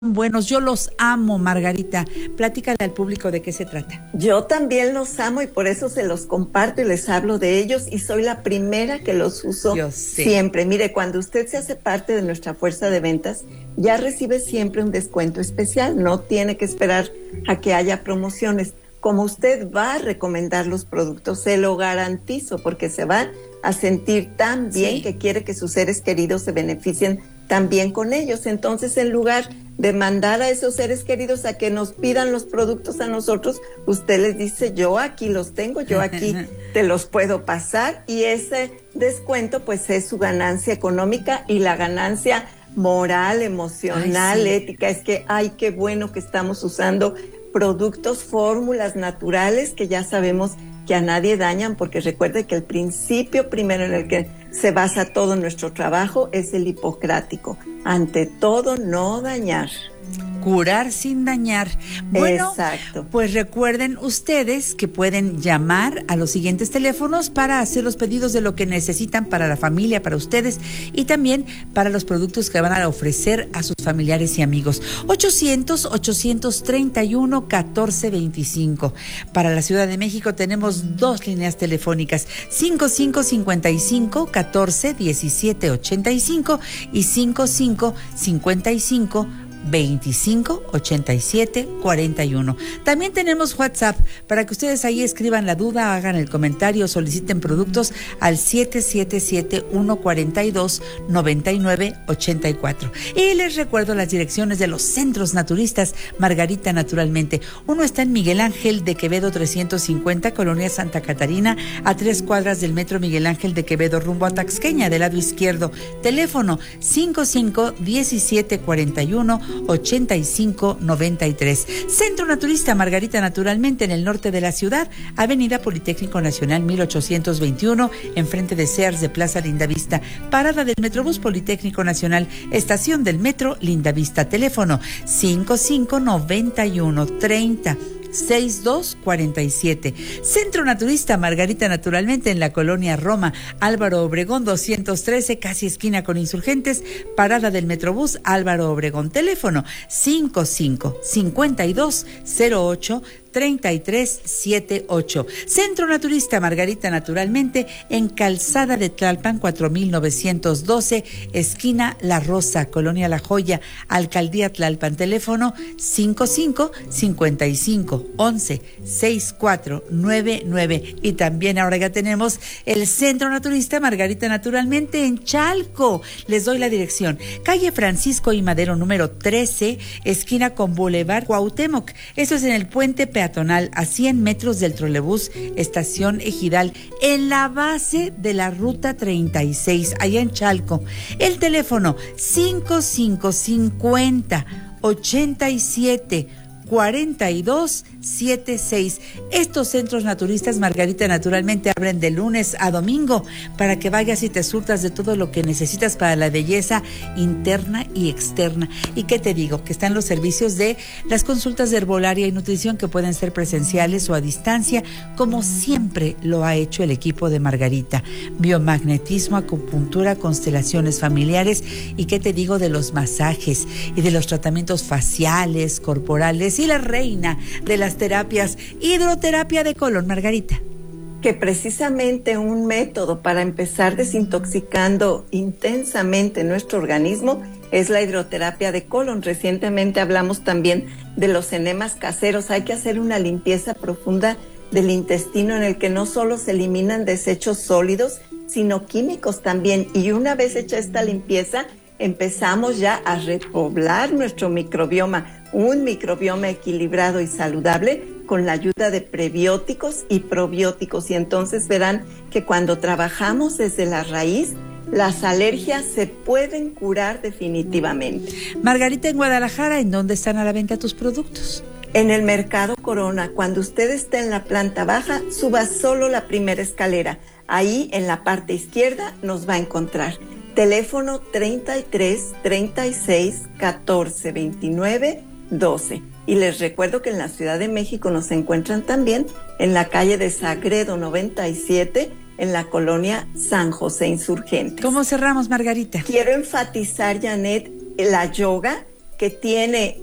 buenos, yo los amo, Margarita. Platícale al público de qué se trata. Yo también los amo y por eso se los comparto y les hablo de ellos y soy la primera que los uso siempre. Mire, cuando usted se hace parte de nuestra fuerza de ventas, ya recibe siempre un descuento especial. No tiene que esperar a que haya promociones. Como usted va a recomendar los productos, se lo garantizo, porque se va a sentir tan bien que quiere que sus seres queridos se beneficien también con ellos. Entonces, en lugar de mandar a esos seres queridos a que nos pidan los productos a nosotros, usted les dice, yo aquí los tengo, yo aquí te los puedo pasar, y ese descuento pues es su ganancia económica y la ganancia moral, emocional, ética. Es que, ay, qué bueno que estamos usando productos, fórmulas naturales que ya sabemos que a nadie dañan, porque recuerde que el principio primero en el que se basa todo nuestro trabajo es el hipocrático. Ante todo, no dañar. Curar sin dañar. Bueno, exacto. Pues recuerden ustedes que pueden llamar a los siguientes teléfonos para hacer los pedidos de lo que necesitan para la familia, para ustedes, y también para los productos que van a ofrecer a sus familiares y amigos. 800-831-1425. Para la Ciudad de México tenemos dos líneas telefónicas, 5555-14-1785 y 55-25-87-41. También tenemos WhatsApp para que ustedes ahí escriban la duda, hagan el comentario, soliciten productos al 777-142-9984. Y les recuerdo las direcciones de los centros naturistas Margarita Naturalmente. Uno está en Miguel Ángel de Quevedo 350, Colonia Santa Catarina, a 3 cuadras del Metro Miguel Ángel de Quevedo, rumbo a Taxqueña, del lado izquierdo. Teléfono 55-1741-8593. Centro Naturista Margarita Naturalmente en el norte de la ciudad, Avenida Politécnico Nacional 1821, enfrente de Sears de Plaza Lindavista. Parada del Metrobús Politécnico Nacional, estación del Metro Lindavista. Teléfono 55-91-30-6247. Centro Naturista Margarita Naturalmente en la colonia Roma, Álvaro Obregón 213, casi esquina con Insurgentes, parada del Metrobús Álvaro Obregón. Teléfono 55-5208-3378. Centro Naturista Margarita Naturalmente en Calzada de Tlalpan 4912, esquina La Rosa, colonia La Joya, Alcaldía Tlalpan. Teléfono 55-55-11-6499. Y también ahora ya tenemos el Centro Naturista Margarita Naturalmente en Chalco. Les doy la dirección: calle Francisco y Madero número 13, esquina con Boulevard Cuauhtémoc. Eso es en el puente peatonal, a 100 metros del trolebús Estación Ejidal, en la base de la ruta 36, allá en Chalco. El teléfono 55-50-87-4276. Estos centros naturistas Margarita Naturalmente abren de lunes a domingo para que vayas y te surtas de todo lo que necesitas para la belleza interna y externa. ¿Y qué te digo? Que están los servicios de las consultas de herbolaria y nutrición, que pueden ser presenciales o a distancia, como siempre lo ha hecho el equipo de Margarita. Biomagnetismo, acupuntura, constelaciones familiares. ¿Y qué te digo de los masajes y de los tratamientos faciales, corporales, y la reina de las terapias, hidroterapia de colon, Margarita? Que precisamente un método para empezar desintoxicando intensamente nuestro organismo es la hidroterapia de colon. Recientemente hablamos también de los enemas caseros. Hay que hacer una limpieza profunda del intestino en el que no solo se eliminan desechos sólidos, sino químicos también. Y una vez hecha esta limpieza, empezamos ya a repoblar nuestro microbioma, un microbioma equilibrado y saludable, con la ayuda de prebióticos y probióticos. Y entonces verán que cuando trabajamos desde la raíz, las alergias se pueden curar definitivamente. Margarita, en Guadalajara, ¿en dónde están a la venta tus productos? En el Mercado Corona. Cuando usted esté en la planta baja, suba solo la primera escalera. Ahí, en la parte izquierda, nos va a encontrar. Teléfono 33 36 14 29 12. Y les recuerdo que en la Ciudad de México nos encuentran también en la calle de Sagredo 97, en la colonia San José Insurgentes. ¿Cómo cerramos, Margarita? Quiero enfatizar, Janet, la yoga, que tiene